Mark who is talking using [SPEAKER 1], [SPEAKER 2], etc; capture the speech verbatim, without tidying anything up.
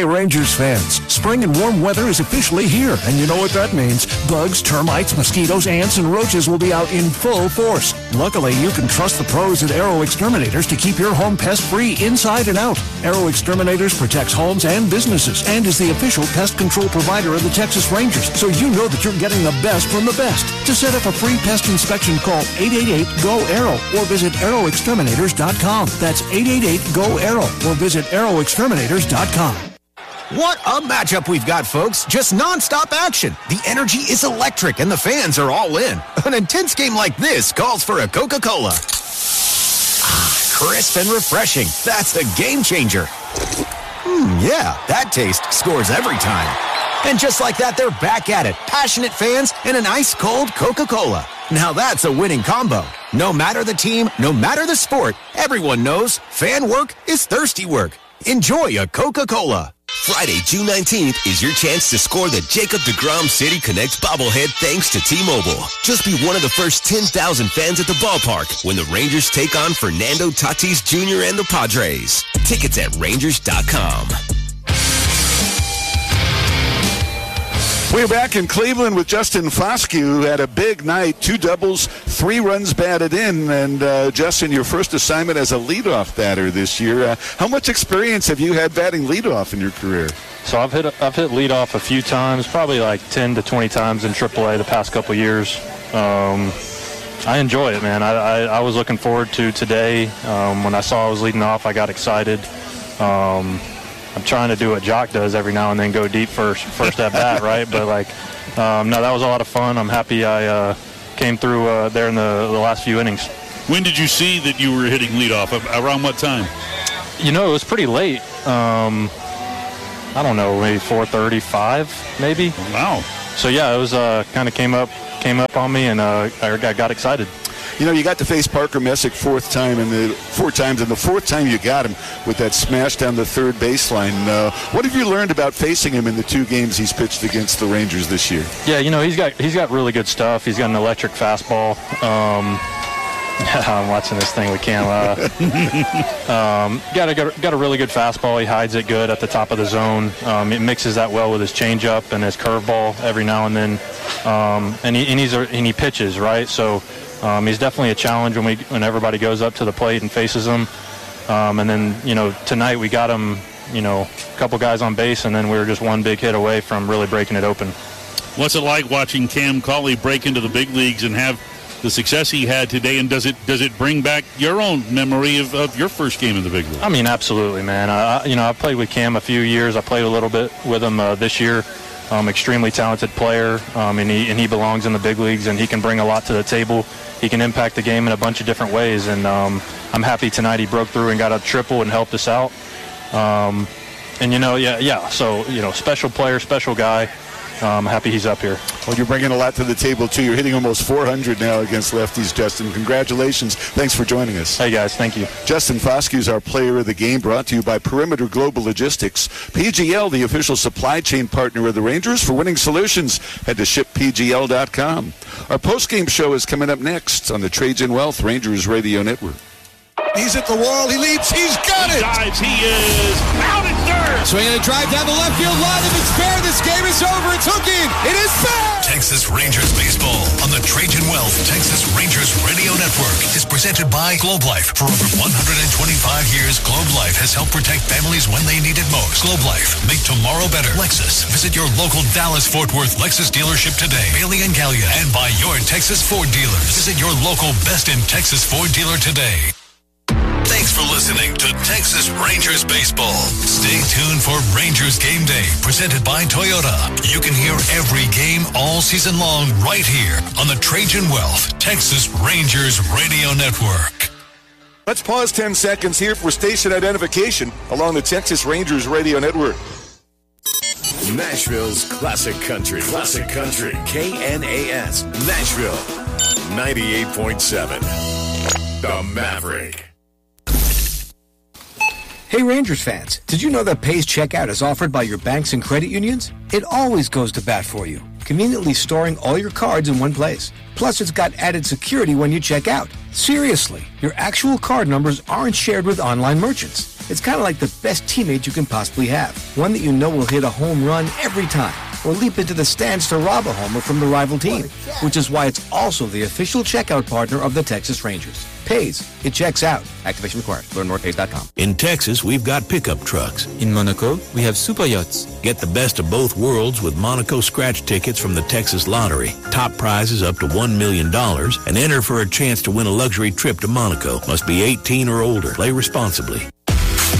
[SPEAKER 1] Hey, Rangers fans, spring and warm weather is officially here, and you know what that means. Bugs, termites, mosquitoes, ants, and roaches will be out in full force. Luckily, you can trust the pros at Aero Exterminators to keep your home pest-free inside and out. Aero Exterminators protects homes and businesses and is the official pest control provider of the Texas Rangers, so you know that you're getting the best from the best. To set up a free pest inspection, call eight eight eight, G O, A R O or visit aero exterminators dot com. That's eight eight eight, G O, A R O or visit aero exterminators dot com.
[SPEAKER 2] What a matchup we've got, folks. Just non-stop action. The energy is electric, and the fans are all in. An intense game like this calls for a Coca-Cola. Ah, crisp and refreshing. That's a game changer. Hmm, yeah, that taste scores every time. And just like that, they're back at it. Passionate fans and an ice-cold Coca-Cola. Now that's a winning combo. No matter the team, no matter the sport, everyone knows fan work is thirsty work. Enjoy a Coca-Cola.
[SPEAKER 3] Friday, June nineteenth is your chance to score the Jacob deGrom City Connect bobblehead thanks to T-Mobile. Just be one of the first ten thousand fans at the ballpark when the Rangers take on Fernando Tatis Junior and the Padres. Tickets at Rangers dot com.
[SPEAKER 4] We're back in Cleveland with Justin Foscue, who had a big night, two doubles, three runs batted in. And, uh, Justin, your first assignment as a leadoff batter this year. Uh, how much experience have you had batting leadoff in your career?
[SPEAKER 5] So I've hit I've hit leadoff a few times, probably like ten to twenty times in triple A the past couple years. Um, I enjoy it, man. I, I, I was looking forward to today. Um, when I saw I was leading off, I got excited. Um, I'm trying to do what Jock does every now and then, go deep first, first at bat, right? But like, um, no, that was a lot of fun. I'm happy I uh, came through uh, there in the, the last few innings.
[SPEAKER 6] When did you see that you were hitting leadoff? Around what time?
[SPEAKER 5] You know, it was pretty late. Um, I don't know, maybe four thirty-five, maybe.
[SPEAKER 6] Wow.
[SPEAKER 5] So yeah, it was uh, kind of came up, came up on me, and uh, I got, got excited.
[SPEAKER 4] You know, you got to face Parker Messick fourth time, and the four times, and the fourth time you got him with that smash down the third baseline. Uh, what have you learned about facing him in the two games he's pitched against the Rangers this year?
[SPEAKER 5] Yeah, you know, he's got he's got really good stuff. He's got an electric fastball. Um, I'm watching this thing with Cam. Uh, um, got a got a really good fastball. He hides it good at the top of the zone. Um, it mixes that well with his changeup and his curveball every now and then. Um, and he and he's a, and he pitches right, so. Um, he's definitely a challenge when we when everybody goes up to the plate and faces him. Um, and then, you know, tonight we got him, you know, a couple guys on base, and then we were just one big hit away from really breaking it open.
[SPEAKER 6] What's it like watching Cam Cauley break into the big leagues and have the success he had today? And does it does it bring back your own memory of, of your first game in the big league?
[SPEAKER 5] I mean, absolutely, man. I, you know, I played with Cam a few years. I played a little bit with him uh, this year. Um, extremely talented player, um, and he and he belongs in the big leagues, and he can bring a lot to the table. He can impact the game in a bunch of different ways, and um, I'm happy tonight he broke through and got a triple and helped us out. Um, and you know, yeah, yeah. So you know, special player, special guy. I'm happy he's up here.
[SPEAKER 4] Well, you're bringing a lot to the table, too. You're hitting almost four hundred now against lefties, Justin. Congratulations. Thanks for joining us.
[SPEAKER 5] Hey, guys. Thank you.
[SPEAKER 4] Justin Foscue is our player of the game, brought to you by Perimeter Global Logistics. P G L, the official supply chain partner of the Rangers. For winning solutions, head to ship P G L dot com. Our postgame show is coming up next on the Trajan Wealth Rangers Radio Network.
[SPEAKER 7] He's at the wall. He leaps. He's got it.
[SPEAKER 6] He dives. He is out at third.
[SPEAKER 7] Swinging a drive down the left field line. If it's fair, this game is over. It's hooked in. It is fair.
[SPEAKER 8] Texas Rangers baseball on the Trajan Wealth Texas Rangers Radio Network is presented by Globe Life. For over one hundred twenty-five years, Globe Life has helped protect families when they need it most. Globe Life, make tomorrow better. Lexus, visit your local Dallas-Fort Worth Lexus dealership today. Bailey and Gallia, and buy your Texas Ford dealers. Visit your local Best in Texas Ford dealer today. Thanks for listening to Texas Rangers Baseball. Stay tuned for Rangers Game Day, presented by Toyota. You can hear every game all season long right here on the Trajan Wealth Texas Rangers Radio Network.
[SPEAKER 4] Let's pause ten seconds here for station identification along the Texas Rangers Radio Network.
[SPEAKER 9] Nashville's Classic Country. Classic Country. K N A S. Nashville. ninety-eight point seven. The Maverick.
[SPEAKER 10] Hey Rangers fans, did you know that Pays Checkout is offered by your banks and credit unions? It always goes to bat for you, conveniently storing all your cards in one place. Plus, it's got added security when you check out. Seriously, your actual card numbers aren't shared with online merchants. It's kind of like the best teammate you can possibly have. One that you know will hit a home run every time, or leap into the stands to rob a homer from the rival team, which is why it's also the official checkout partner of the Texas Rangers. Pays. It checks out. Activation required. Learn more at pays dot com.
[SPEAKER 11] In Texas, we've got pickup trucks.
[SPEAKER 12] In Monaco, we have super yachts.
[SPEAKER 11] Get the best of both worlds with Monaco scratch tickets from the Texas Lottery. Top prizes up to one million dollars and enter for a chance to win a luxury trip to Monaco. Must be eighteen or older. Play responsibly.